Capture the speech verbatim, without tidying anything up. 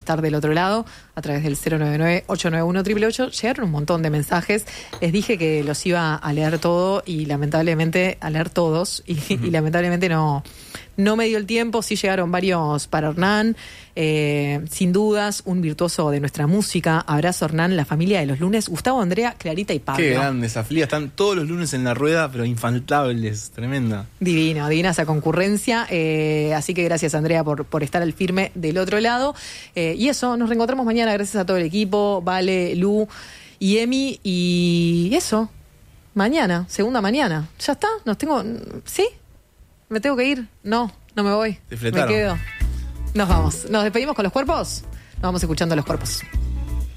estar del otro lado a través del cero nueve nueve, ocho nueve uno, ocho ocho ocho. Llegaron un montón de mensajes. Les dije que los iba a leer todo y lamentablemente, a leer todos, y, uh-huh. y lamentablemente no, no me dio el tiempo. Sí llegaron varios para Hernán. Eh, sin dudas, un virtuoso de nuestra música. Abrazo, Hernán, la familia de los lunes. Gustavo, Andrea, Clarita y Pablo. Qué grandes, Aflía. Están todos los lunes en la rueda, pero infaltables. Tremenda. Divino, divina esa concurrencia. Eh, así que gracias, Andrea, por, por estar al firme del otro lado. Eh, y eso, nos reencontramos mañana. Gracias a todo el equipo, Vale, Lu y Emi. Y eso, mañana, segunda mañana. ¿Ya está? ¿Nos tengo? ¿Sí? ¿Me tengo que ir? No, no me voy. Te fletaron. Me quedo. Nos vamos. ¿Nos despedimos con los cuerpos? Nos vamos escuchando los cuerpos.